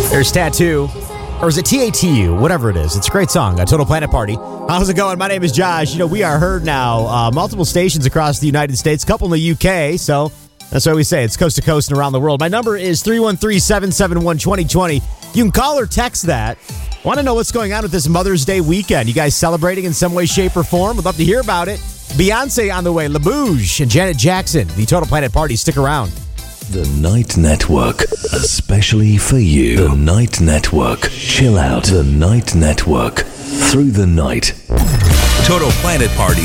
There's Tattoo. Or is it T-A-T-U? Whatever it is. It's a great song. Total Planet Party. How's it going? My name is Josh. We are heard now. Multiple stations across the United States. A couple in the UK. So that's why we say it's coast to coast and around the world. My number is 313-771-2020. You can call or text that. Want to know what's going on with this Mother's Day weekend? You guys celebrating in some way, shape, or form? Would love to hear about it. Beyonce on the way. LaBouge and Janet Jackson. The Total Planet Party. Stick around. The Night Network, especially for you. The Night Network. Chill out. The Night Network. Through the night. Total Planet Party.